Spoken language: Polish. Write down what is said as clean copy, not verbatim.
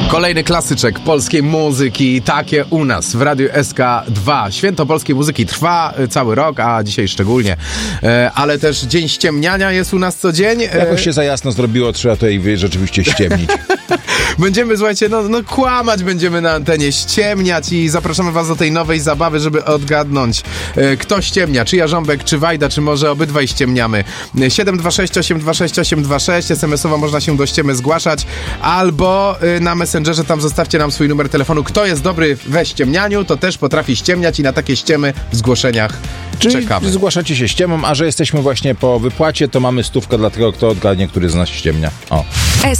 Kolejny klasyczek polskiej muzyki, takie u nas w Radiu SK2. Święto polskiej muzyki trwa cały rok, a dzisiaj szczególnie. Ale też dzień ściemniania jest u nas co dzień. Jakoś się za jasno zrobiło, trzeba tutaj rzeczywiście ściemnić. Będziemy, słuchajcie, kłamać będziemy na antenie, ściemniać i zapraszamy was do tej nowej zabawy, żeby odgadnąć, kto ściemnia, czy Jarząbek, czy Wajda, czy może obydwaj ściemniamy. 726 826 826, SMS-owo można się do ściemy zgłaszać, albo na Messengerze tam zostawcie nam swój numer telefonu. Kto jest dobry we ściemnianiu, to też potrafi ściemniać i na takie ściemy w zgłoszeniach czekamy. Czyli zgłaszacie się ściemą, a że jesteśmy właśnie po wypłacie, to mamy 100 dla tego, kto odgadnie, który z nas ściemnia. O.